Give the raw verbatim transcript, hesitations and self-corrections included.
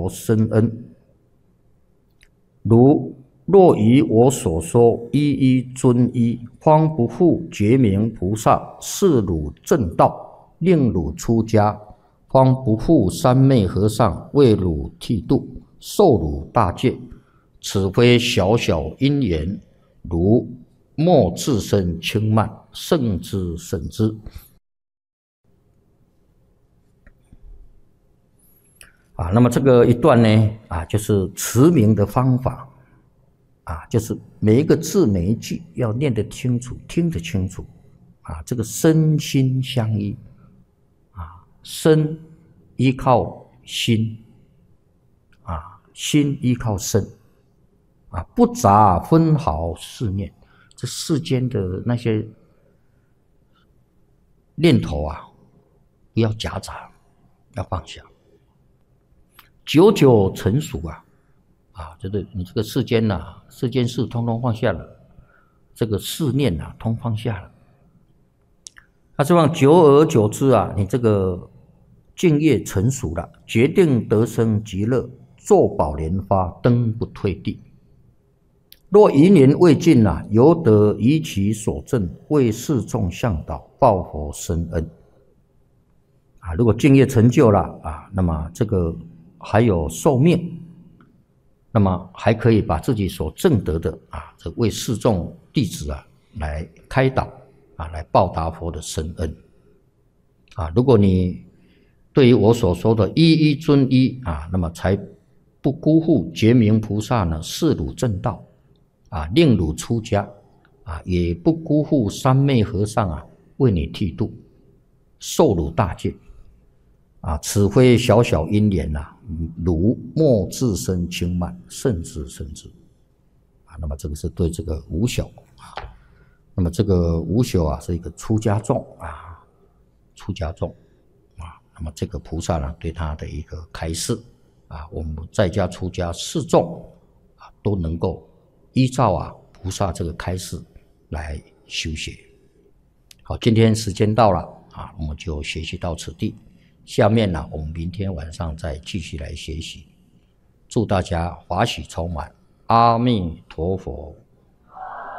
佛深恩。如若以我所说一一遵依，方不负觉明菩萨示汝正道，令汝出家，方不负三昧和尚为汝剃度，授汝大戒。此非小小因缘，如莫自身轻慢，慎之慎之。啊，那么这个一段呢，啊，就是持名的方法，啊，就是每一个字每一句要念得清楚，听得清楚，啊，这个身心相依，啊，身依靠心，啊，心依靠身，啊，不杂分毫是念，这世间的那些念头啊，不要夹杂，要放下。久久成熟啊，啊，这个你这个世间呐、啊，世间事通通放下了，这个世念呐、啊，通放下了。他希望久而久之啊，你这个境业成熟了，决定得生极乐，坐宝莲花，登不退地。若余年未尽啊，犹得以其所证，为世众向导，报佛深恩。啊，如果境业成就了啊，那么这个还有寿命，那么还可以把自己所证得的啊，这为世众弟子啊来开导啊，来报答佛的深恩啊。如果你对于我所说的一一遵依啊，那么才不辜负觉明菩萨呢示汝正道啊，令汝出家啊，也不辜负三昧和尚啊为你剃度，授汝大戒。啊，此非小小因缘呐、啊，汝莫自身轻慢，慎之慎之。啊，那么这个是对这个无朽啊，那么这个无朽啊是一个出家众啊，出家众啊，那么这个菩萨呢对他的一个开示啊，我们在家出家示众啊都能够依照啊菩萨这个开示来修学。好，今天时间到了啊，我们就学习到此地。下面呢，我们明天晚上再继续来学习。祝大家法喜充满，阿弥陀佛。